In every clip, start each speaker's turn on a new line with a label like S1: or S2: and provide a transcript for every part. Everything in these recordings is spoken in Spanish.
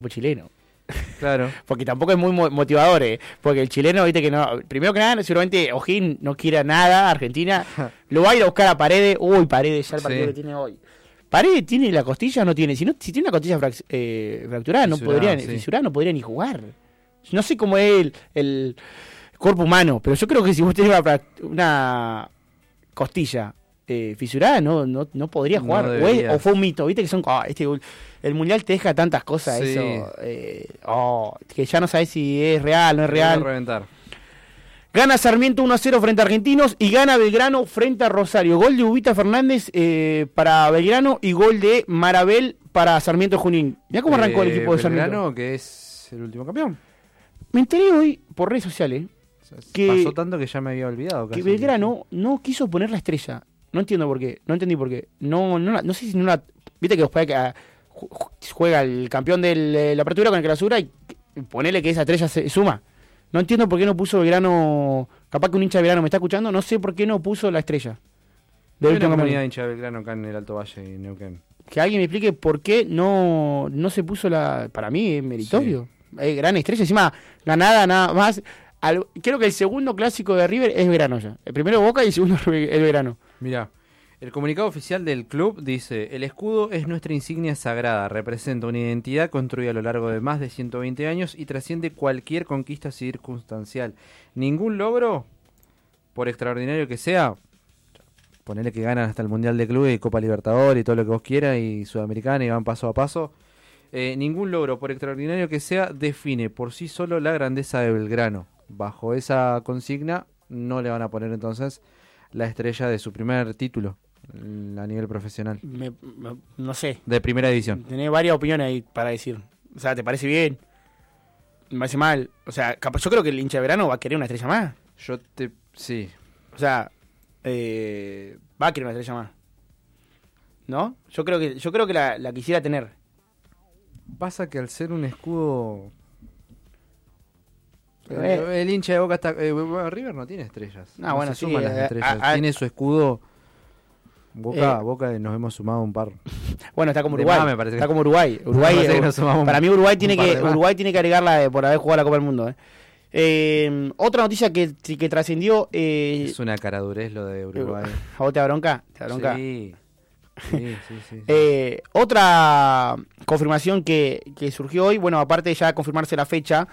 S1: chileno.
S2: Claro.
S1: Porque tampoco es muy motivador, porque el chileno, viste que no, primero que nada, seguramente O'Higgins no quiere nada, Argentina lo va a ir a buscar a Paredes. Uy, Paredes, ya el partido que tiene hoy. Paredes tiene la costilla o no tiene, si tiene la costilla fracturada, fisurada, no podría ni jugar. No sé cómo es el cuerpo humano, pero yo creo que si vos tenés una costilla fisurada, no podría jugar. O fue un mito, viste que son el mundial te deja tantas cosas,
S2: sí.
S1: Eso que ya no sabes si es real, no es real.
S2: Reventar.
S1: Gana Sarmiento 1-0 frente a Argentinos y gana Belgrano frente a Rosario. Gol de Ubita Fernández para Belgrano y gol de Marabel para Sarmiento Junín. Mirá cómo arrancó el equipo de Sarmiento.
S2: Belgrano, que es el último campeón.
S1: Me enteré hoy por redes sociales que
S2: pasó tanto que ya me había olvidado.
S1: Que Belgrano no quiso poner la estrella. No entiendo por qué. No entendí por qué. No sé si no la... Viste que después juega el campeón de la apertura con el clausura y ponele que esa estrella se suma. No entiendo por qué no puso Belgrano. Capaz que un hincha de Belgrano me está escuchando. No sé por qué no puso la estrella.
S2: Hay una comunidad de hincha de Belgrano acá en el Alto Valle y Neuquén.
S1: Que alguien me explique por qué no se puso la... Para mí es meritorio. Sí. Gran estrella. Encima ganada nada más. Creo que el segundo clásico de River es Belgrano ya. El primero Boca y el segundo es Belgrano.
S2: Mirá. El comunicado oficial del club dice: el escudo es nuestra insignia sagrada, representa una identidad construida a lo largo de más de 120 años y trasciende cualquier conquista circunstancial. Ningún logro, por extraordinario que sea, ponele que ganan hasta el Mundial de Clubes y Copa Libertadores y todo lo que vos quieras y Sudamericana y van paso a paso, ningún logro, por extraordinario que sea, define por sí solo la grandeza de Belgrano. Bajo esa consigna no le van a poner entonces la estrella de su primer título a nivel profesional.
S1: No sé.
S2: De primera división.
S1: Tenés varias opiniones ahí para decir. O sea, ¿te parece bien? ¿Me parece mal? O sea, yo creo que el hincha de Belgrano va a querer una estrella más.
S2: Sí.
S1: O sea, va a querer una estrella más. ¿No? Yo creo que la quisiera tener.
S2: Pasa que al ser un escudo... el hincha de Boca está... River no tiene estrellas.
S1: No, bueno,
S2: se suman las estrellas. Tiene su escudo... Boca nos hemos sumado un par.
S1: Bueno, está como Uruguay. Está como Uruguay. Para mí Uruguay tiene que agregarla por haber jugado la Copa del Mundo. Otra noticia que trascendió.
S2: Es una caradurez lo de Uruguay.
S1: ¿A vos te da bronca?
S2: Sí.
S1: Otra confirmación que surgió hoy, bueno, aparte de ya confirmarse la fecha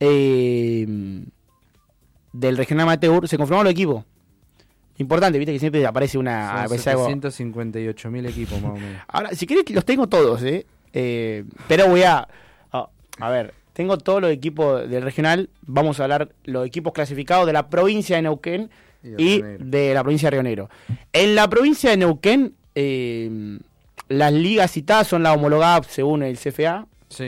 S1: del Regional Amateur, se confirmó el equipo. Importante, viste que siempre aparece una...
S2: Son 758.000 equipos más o menos.
S1: Ahora, si querés, los tengo todos, pero voy a... a ver, tengo todos los equipos del regional. Vamos a hablar los equipos clasificados de la provincia de Neuquén y de la provincia de Río Negro. En la provincia de Neuquén, las ligas citadas son las homologadas según el CFA.
S2: Sí.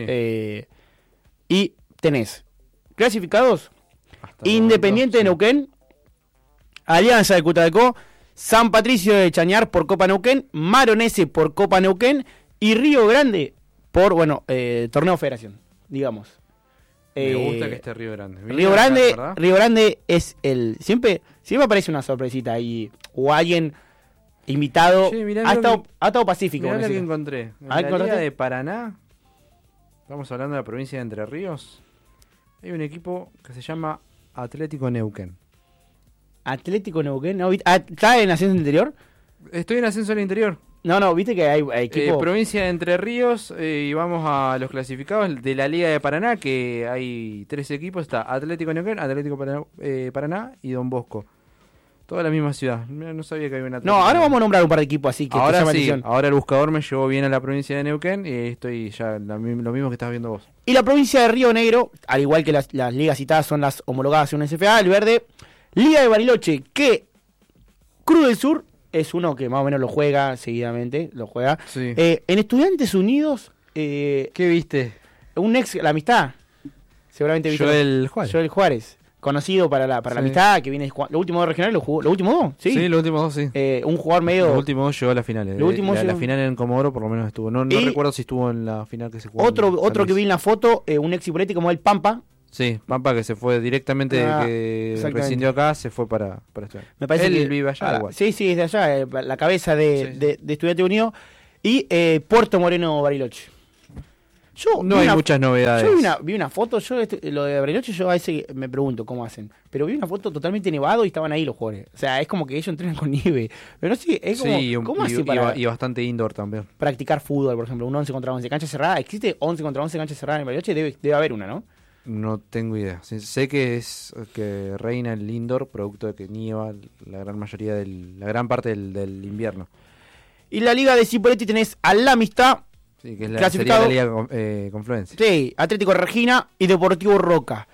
S1: Y tenés clasificados Independiente de Neuquén, Alianza de Cutacó, San Patricio de Chañar por Copa Neuquén, Maronese por Copa Neuquén y Río Grande por, Torneo Federación, digamos.
S2: Me gusta que esté Río Grande.
S1: Río Grande es siempre aparece una sorpresita ahí, o alguien invitado. Sí, ha estado pacífico.
S2: Mirá lo que encontré. En la Liga de Paraná, estamos hablando de la provincia de Entre Ríos, hay un equipo que se llama Atlético Neuquén.
S1: Atlético Neuquén, no, ¿está en ascenso interior?
S2: Estoy en ascenso al interior.
S1: No, viste que hay equipos...
S2: provincia de Entre Ríos, y vamos a los clasificados de la Liga de Paraná, que hay 3 equipos, está Atlético Neuquén, Atlético Paraná y Don Bosco. Toda la misma ciudad, no sabía que había una...
S1: No, ahora vamos a nombrar un par de equipos así que
S2: ahora sí, ahora el buscador me llevó bien a la provincia de Neuquén y estoy ya lo mismo que estás viendo vos.
S1: Y la provincia de Río Negro, al igual que las ligas citadas son las homologadas en un SFA, el verde... Liga de Bariloche, que Cruz del Sur es uno que más o menos lo juega seguidamente, Sí. En Estudiantes Unidos...
S2: ¿qué viste?
S1: La amistad. Seguramente viste. Joel Juárez. Conocido para la amistad, que viene los últimos 2 regionales, los últimos 2, ¿sí?
S2: Sí, los últimos 2, sí.
S1: Un jugador medio...
S2: Los últimos 2 llegó a la final. La final en Comodoro por lo menos estuvo. No recuerdo si estuvo en la final que se jugó.
S1: Otro que vi en la foto, un ex hipotético como el Pampa.
S2: Sí, Pampa que se fue directamente que rescindió acá, se fue para estudiar.
S1: Me parece
S2: él vive allá igual.
S1: Sí, es de allá, la cabeza de Estudiantes Unidos. Y Puerto Moreno Bariloche.
S2: No hay muchas novedades.
S1: Yo vi una foto, lo de Bariloche, yo a veces me pregunto cómo hacen. Pero vi una foto totalmente nevado y estaban ahí los jugadores. O sea, es como que ellos entrenan con nieve. Pero no sé, es como, ¿cómo así
S2: y bastante indoor también.
S1: Practicar fútbol, por ejemplo, un 11 contra 11, cancha cerrada? ¿Existe 11 contra 11 cancha cerrada en Bariloche? Debe haber una, ¿no?
S2: No tengo idea. Sé que reina el indoor, producto de que nieva la gran parte del invierno.
S1: Y la liga de Cipolletti tenés a La Amistad.
S2: Sí, que es sería la liga Confluencia.
S1: Sí, Atlético Regina y Deportivo Roca.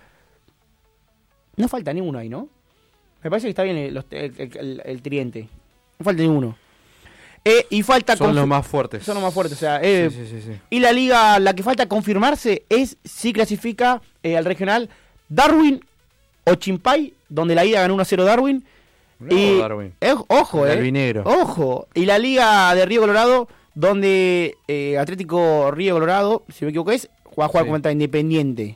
S1: No falta ninguno ahí, ¿no? Me parece que está bien el tridente. No falta ninguno. Y falta
S2: son los más fuertes.
S1: Son los más fuertes, o sea,
S2: sí.
S1: Y la liga, la que falta confirmarse es si clasifica al regional Darwin o Chimpay, donde la ida ganó 1-0 Darwin.
S2: No, Darwin.
S1: Ojo,
S2: Albinegro.
S1: Ojo. Y la liga de Río Colorado, donde Atlético Río Colorado, si me equivoco va a jugar contra Independiente.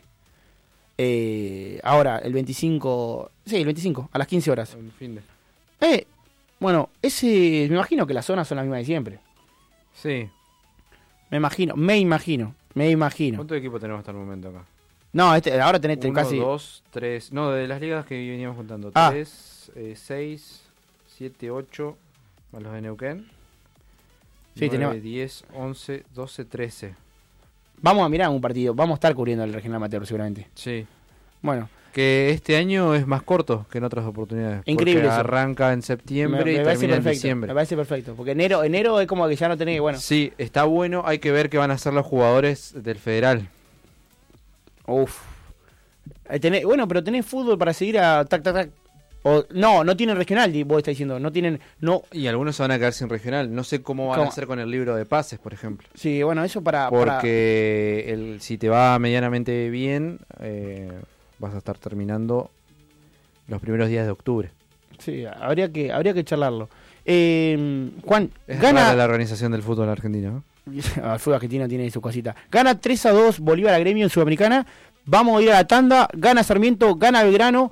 S1: Ahora, el 25, a las 15 horas.
S2: El fin de...
S1: Bueno, me imagino que las zonas son las mismas de siempre.
S2: Sí.
S1: Me imagino.
S2: ¿Cuántos equipos tenemos hasta el momento acá?
S1: No, ahora tenés
S2: 1,
S1: casi...
S2: 2, 3... No, de las ligas que veníamos juntando. 3, 6, 7, 8... A los de Neuquén.
S1: Sí,
S2: 9,
S1: tenemos...
S2: 10, 11, 12, 13.
S1: Vamos a mirar un partido. Vamos a estar cubriendo el regional amateur seguramente.
S2: Sí.
S1: Bueno.
S2: Que este año es más corto que en otras oportunidades.
S1: Increíble
S2: porque
S1: eso.
S2: Arranca en septiembre y termina en diciembre.
S1: Me parece perfecto. Porque enero es como que ya no tenés... Bueno.
S2: Sí, está bueno. Hay que ver qué van a hacer los jugadores del Federal.
S1: Uf. Bueno, pero tenés fútbol para seguir a tac. No tienen regional, vos estás diciendo. No.
S2: Y algunos se van a quedar sin regional. No sé cómo van a hacer con el libro de pases, por ejemplo.
S1: Sí, bueno, eso
S2: Porque si te va medianamente bien, vas a estar terminando los primeros días de octubre.
S1: Sí, habría que charlarlo. Juan,
S2: gana la organización del fútbol argentino, ¿no?
S1: El fútbol argentino tiene su cosita. Gana 3-2 Bolívar a Gremio en Sudamericana. Vamos a ir a la tanda. Gana Sarmiento, gana Belgrano.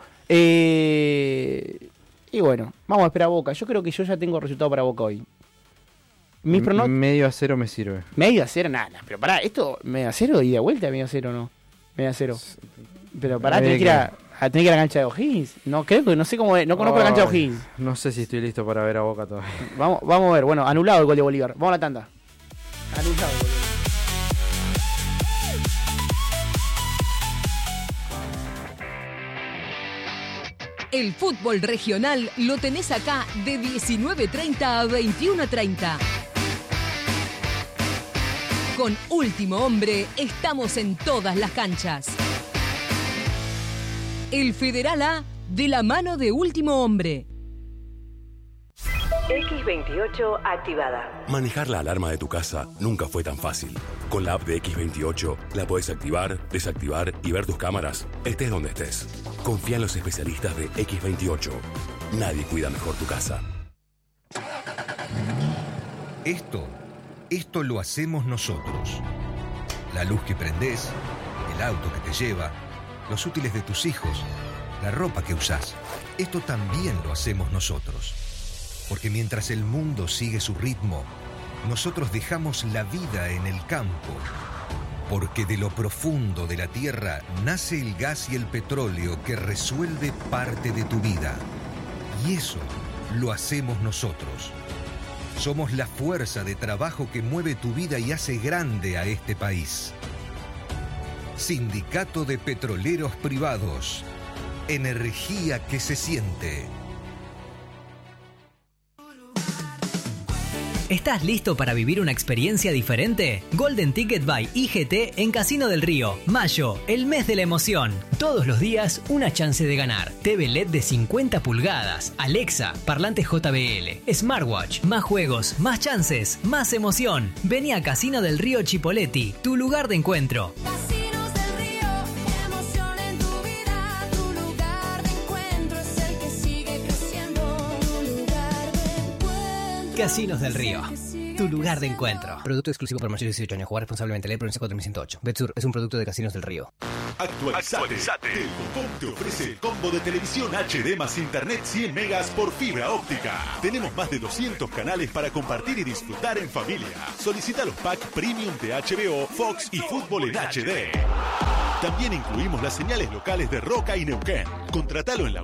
S1: Y bueno, vamos a esperar a Boca. Yo creo que yo ya tengo resultado para Boca hoy.
S2: Medio a cero me sirve.
S1: Medio a cero, nada. Pero pará, esto, medio a cero y de vuelta medio a cero, ¿no? Medio a cero. Pero pará, tenés que ir a la cancha de O'Higgins. No, creo que no sé cómo es. No conozco la cancha de O'Higgins.
S2: No sé si estoy listo para ver a Boca todavía.
S1: Vamos a ver. Bueno, anulado el gol de Bolívar. Vamos a la tanda. Anulado el gol de Bolívar.
S3: El fútbol regional lo tenés acá de 19:30 a 21:30. Con Último Hombre estamos en todas las canchas. El Federal A de la mano de Último Hombre.
S4: X28 activada.
S5: Manejar la alarma de tu casa nunca fue tan fácil. Con la app de X28 la podés activar, desactivar y ver tus cámaras, estés donde estés. Confía en los especialistas de X28. Nadie cuida mejor tu casa.
S6: Esto lo hacemos nosotros. La luz que prendés, el auto que te lleva, los útiles de tus hijos, la ropa que usás. Esto también lo hacemos nosotros. Porque mientras el mundo sigue su ritmo, nosotros dejamos la vida en el campo. Porque de lo profundo de la tierra nace el gas y el petróleo que resuelve parte de tu vida. Y eso lo hacemos nosotros. Somos la fuerza de trabajo que mueve tu vida y hace grande a este país. Sindicato de Petroleros Privados. Energía que se siente.
S7: ¿Estás listo para vivir una experiencia diferente? Golden Ticket by IGT en Casino del Río. Mayo, el mes de la emoción. Todos los días, una chance de ganar. TV LED de 50 pulgadas, Alexa, parlantes JBL, Smartwatch, más juegos, más chances, más emoción. Vení a Casino del Río Chipolletti, tu lugar de encuentro.
S8: Casinos del Río, emoción en tu vida. Tu lugar de encuentro es el que sigue creciendo. Tu lugar de encuentro.
S7: Casinos del Río, tu lugar de encuentro.
S9: Producto exclusivo para mayores de 18 años. Jugar responsablemente. Ley Provincia 4108. Betsur es un producto de Casinos del Río. Actualizate. Telcom te ofrece el combo de televisión HD más internet 100 megas por fibra óptica. Tenemos más de 200 canales para compartir y disfrutar en familia. Solicita los packs premium de HBO, Fox y Fútbol en HD. También incluimos las señales locales de Roca y Neuquén. Contratalo en la